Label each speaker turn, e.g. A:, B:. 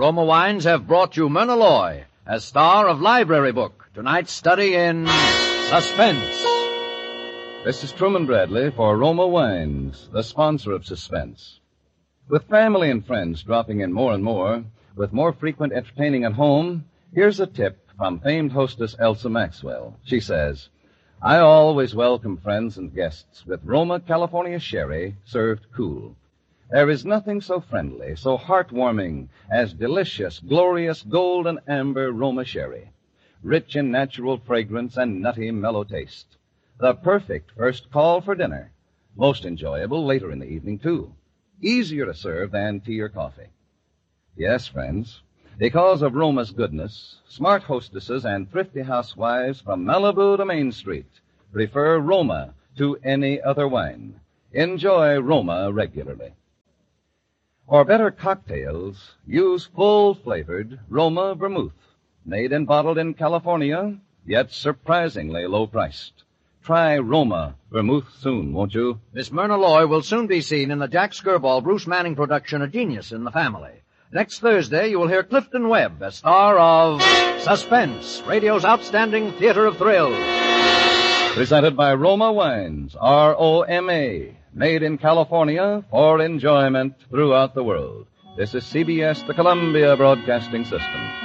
A: Roma Wines have brought you Myrna Loy as star of Library Book, tonight's study in suspense.
B: This is Truman Bradley for Roma Wines, the sponsor of Suspense. With family and friends dropping in more and more, with more frequent entertaining at home, here's a tip from famed hostess Elsa Maxwell. She says, I always welcome friends and guests with Roma California Sherry served cool. There is nothing so friendly, so heartwarming as delicious, glorious gold and amber Roma Sherry. Rich in natural fragrance and nutty, mellow taste. The perfect first call for dinner. Most enjoyable later in the evening, too. Easier to serve than tea or coffee. Yes, friends, because of Roma's goodness, smart hostesses and thrifty housewives from Malibu to Main Street prefer Roma to any other wine. Enjoy Roma regularly. For better cocktails, use full-flavored Roma Vermouth, made and bottled in California, yet surprisingly low-priced. Try Roma Vermouth soon, won't you?
A: Miss Myrna Loy will soon be seen in the Jack Skirball, Bruce Manning production, A Genius in the Family. Next Thursday, you will hear Clifton Webb as star of Suspense, radio's outstanding theater of thrills.
B: Presented by Roma Wines, R-O-M-A, made in California for enjoyment throughout the world. This is CBS, the Columbia Broadcasting System.